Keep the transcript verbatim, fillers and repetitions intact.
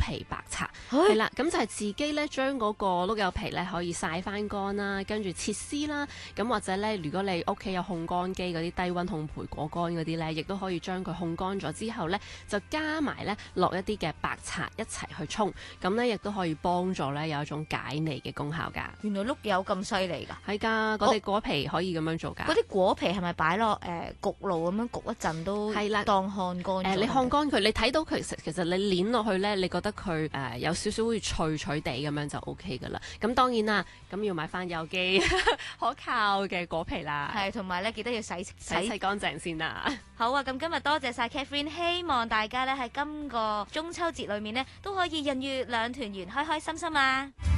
皮白茶，係啦，咁就係自己咧將嗰個碌柚皮咧可以曬翻乾啦，跟住切絲啦，咁或者咧如果你屋企有烘乾機嗰啲低溫烘焙果乾嗰啲咧，亦都可以將佢烘乾咗之後咧，就加埋咧落一啲嘅白茶一齊去沖，咁咧亦都可以幫助咧有一種解膩嘅功效㗎。 原來碌柚咁犀利㗎？ 係㗎，我哋果皮可以咁樣做㗎。 嗰啲果皮係咪擺落誒焗爐咁樣焗一陣都係啦，當烘乾咗？ 誒，你烘乾佢，你睇到佢其實其實你捏落去咧，你覺得佢誒、呃、有少少好似脆脆地咁樣就 O K 㗎啦。咁當然啦，咁要買翻有機可靠嘅果皮啦。 係，同埋咧記得要洗洗洗洗乾淨先啦。 好啊，咁今日多謝晒 Catherine， 希望大家咧喺今個中秋節裏面呢，都可以人月兩團圓，開開心心啊！